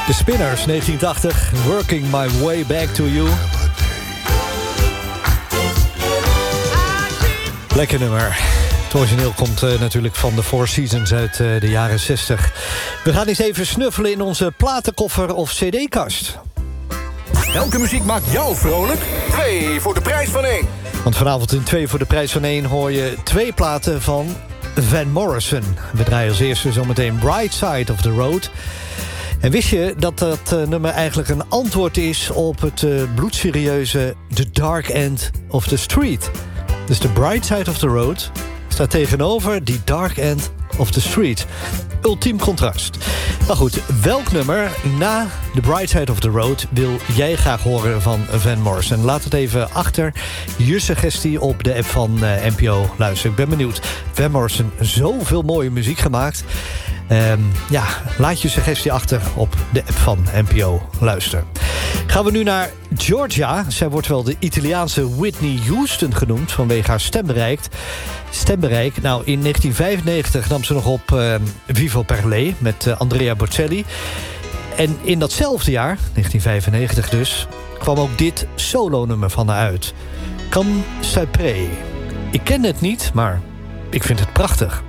The Spinners, 1980, Working My Way Back to You. Lekker nummer. Het origineel komt natuurlijk van de Four Seasons uit de jaren 60. We gaan eens even snuffelen in onze platenkoffer of cd-kast. Welke muziek maakt jou vrolijk? 2 voor de prijs van 1. Want vanavond in 2 voor de prijs van 1 hoor je 2 platen van Van Morrison. We draaien als eerste zometeen Bright Side of the Road. En wist je dat dat nummer eigenlijk een antwoord is op het bloedserieuze The Dark End of the Street? Dus The Bright Side of the Road staat tegenover The Dark End of the Street. Ultiem contrast. Maar goed, welk nummer na The Bright Side of the Road wil jij graag horen van Van Morrison? Laat het even achter je suggestie op de app van NPO Luister. Ik ben benieuwd. Van Morrison, zoveel mooie muziek gemaakt. Laat je suggestie achter op de app van NPO Luister. Gaan we nu naar Georgia. Zij wordt wel de Italiaanse Whitney Houston genoemd vanwege haar stembereik. Nou, in 1995 nam ze nog op Vivo per Lei met Andrea Bocelli. En in datzelfde jaar, 1995 dus, kwam ook dit solonummer van haar uit. Comme Cyprès. Ik ken het niet, maar ik vind het prachtig.